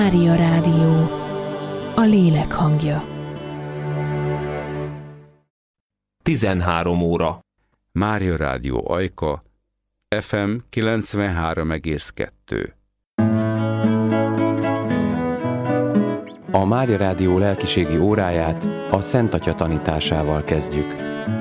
Mária Rádió, a lélek hangja. 13 óra. Mária Rádió Ajka, FM 93,2. A Mária Rádió lelkiségi óráját a Szent Atya tanításával kezdjük.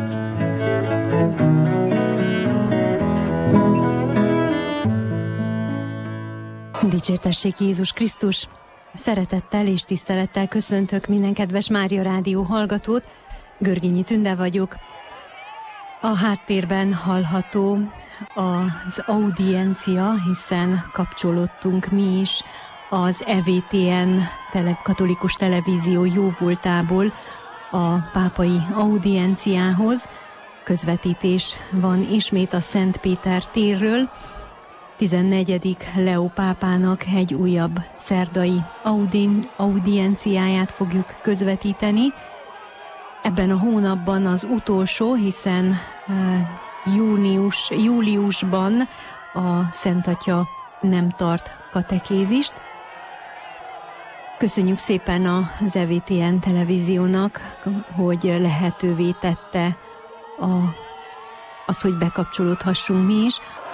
Dicsértessék Jézus Krisztus! Szeretettel és tisztelettel köszöntök minden kedves Mária Rádió hallgatót. Görgényi Tünde vagyok. A háttérben hallható az audiencia, hiszen kapcsolódtunk mi is az EWTN katolikus televízió jóvoltából a pápai audienciához. Közvetítés van ismét a Szent Péter térről. 14. Leó pápának egy újabb szerdai audienciáját fogjuk közvetíteni. Ebben a hónapban az utolsó, hiszen júliusban a Szent Atya nem tart katekézist. Köszönjük szépen az EWTN televíziónak, hogy lehetővé tette az, hogy bekapcsolódhassunk mi is.